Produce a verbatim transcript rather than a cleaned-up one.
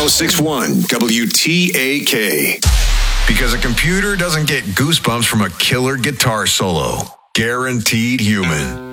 oh six one W T A K. Because a computer doesn't get goosebumps from a killer guitar solo. Guaranteed Human.